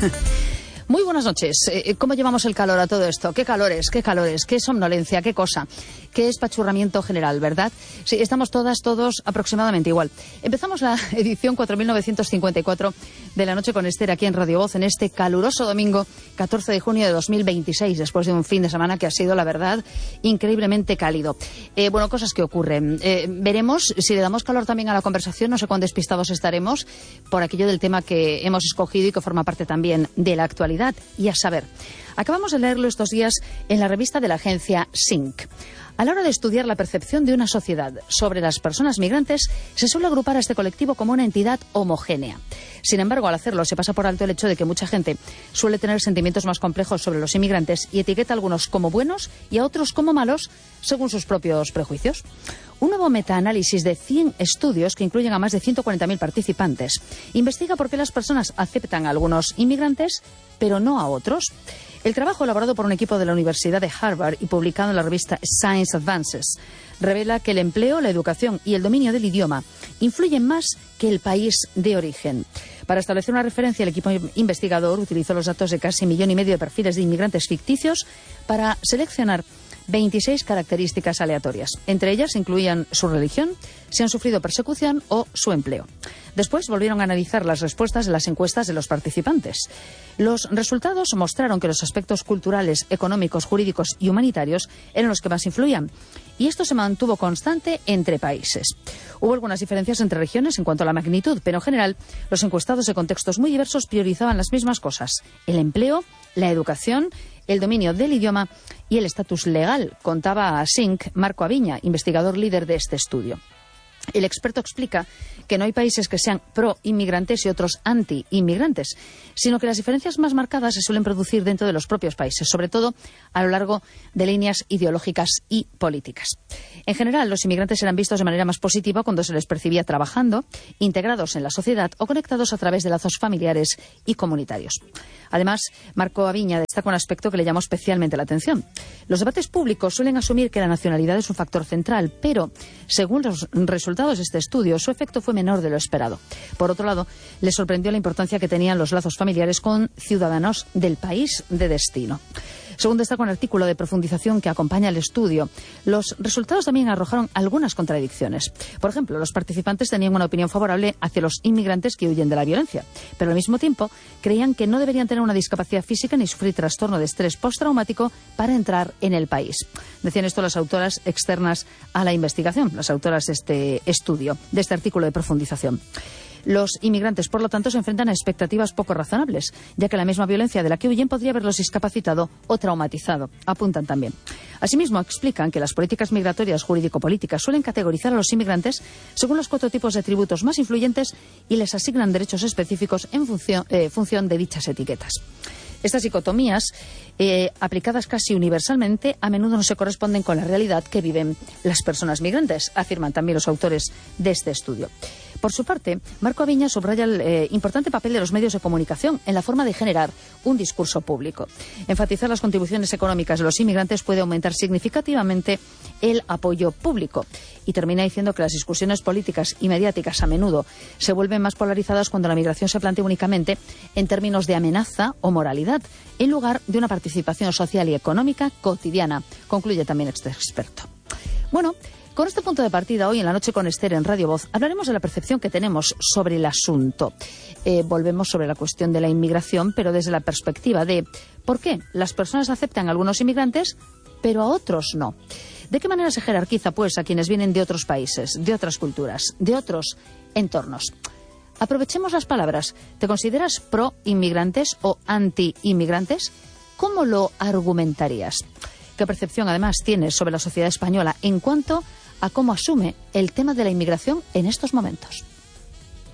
Muy buenas noches. ¿Cómo llevamos el calor a todo esto? ¿Qué calores? ¿Qué somnolencia? ¿Qué cosa? ¿Qué espachurramiento general, verdad? Sí, estamos todos aproximadamente igual. Empezamos la edición 4954 de La Noche con Esther aquí en Radio Voz en este caluroso domingo 14 de junio de 2026, después de un fin de semana que ha sido, la verdad, increíblemente cálido. Bueno, cosas que ocurren. Veremos si le damos calor también a la conversación. No sé cuán despistados estaremos por aquello del tema que hemos escogido y que forma parte también de la actualidad. Y a saber, acabamos de leerlo estos días en la revista de la agencia Sync. A la hora de estudiar la percepción de una sociedad sobre las personas migrantes, se suele agrupar a este colectivo como una entidad homogénea. Sin embargo, al hacerlo, se pasa por alto el hecho de que mucha gente suele tener sentimientos más complejos sobre los inmigrantes y etiqueta a algunos como buenos y a otros como malos, según sus propios prejuicios. Un nuevo metaanálisis de 100 estudios, que incluyen a más de 140.000 participantes, investiga por qué las personas aceptan a algunos inmigrantes, pero no a otros. El trabajo, elaborado por un equipo de la Universidad de Harvard y publicado en la revista Science Advances, revela que el empleo, la educación y el dominio del idioma influyen más que el país de origen. Para establecer una referencia, el equipo investigador utilizó los datos de casi 1,5 millones de perfiles de inmigrantes ficticios para seleccionar 26 características aleatorias. Entre ellas incluían su religión, si han sufrido persecución o su empleo. Después volvieron a analizar las respuestas de las encuestas de los participantes. Los resultados mostraron que los aspectos culturales, económicos, jurídicos y humanitarios eran los que más influían. Y esto se mantuvo constante entre países. Hubo algunas diferencias entre regiones en cuanto a la magnitud, pero en general los encuestados de contextos muy diversos priorizaban las mismas cosas: el empleo, la educación, el dominio del idioma y el estatus legal, contaba a Sync Marco Aviña, investigador líder de este estudio. El experto explica que no hay países que sean pro-inmigrantes y otros anti-inmigrantes, sino que las diferencias más marcadas se suelen producir dentro de los propios países, sobre todo a lo largo de líneas ideológicas y políticas. En general, los inmigrantes eran vistos de manera más positiva cuando se les percibía trabajando, integrados en la sociedad o conectados a través de lazos familiares y comunitarios. Además, Marco Aviña destaca un aspecto que le llamó especialmente la atención. Los debates públicos suelen asumir que la nacionalidad es un factor central, pero, según los resultados de este estudio, su efecto fue menor de lo esperado. Por otro lado, le sorprendió la importancia que tenían los lazos familiares con ciudadanos del país de destino. Según destaca un artículo de profundización que acompaña el estudio, los resultados también arrojaron algunas contradicciones. Por ejemplo, los participantes tenían una opinión favorable hacia los inmigrantes que huyen de la violencia, pero al mismo tiempo creían que no deberían tener una discapacidad física ni sufrir trastorno de estrés postraumático para entrar en el país. Decían esto las autoras externas a la investigación, las autoras de este estudio, de este artículo de profundización. Los inmigrantes, por lo tanto, se enfrentan a expectativas poco razonables, ya que la misma violencia de la que huyen podría haberlos discapacitado o traumatizado, apuntan también. Asimismo, explican que las políticas migratorias jurídico-políticas suelen categorizar a los inmigrantes según los 4 tipos de atributos más influyentes y les asignan derechos específicos en función de dichas etiquetas. Estas dicotomías, aplicadas casi universalmente, a menudo no se corresponden con la realidad que viven las personas migrantes, afirman también los autores de este estudio. Por su parte, Marco Aviña subraya el importante papel de los medios de comunicación en la forma de generar un discurso público. Enfatizar las contribuciones económicas de los inmigrantes puede aumentar significativamente el apoyo público. Y termina diciendo que las discusiones políticas y mediáticas a menudo se vuelven más polarizadas cuando la migración se plantea únicamente en términos de amenaza o moralidad, en lugar de una participación social y económica cotidiana, concluye también este experto. Bueno, con este punto de partida, hoy en La Noche con Esther en Radio Voz, hablaremos de la percepción que tenemos sobre el asunto. Volvemos sobre la cuestión de la inmigración, pero desde la perspectiva de ¿por qué las personas aceptan a algunos inmigrantes, pero a otros no? ¿De qué manera se jerarquiza, pues, a quienes vienen de otros países, de otras culturas, de otros entornos? Aprovechemos las palabras. ¿Te consideras pro-inmigrantes o anti-inmigrantes? ¿Cómo lo argumentarías? ¿Qué percepción, además, tienes sobre la sociedad española en cuanto a cómo asume el tema de la inmigración en estos momentos?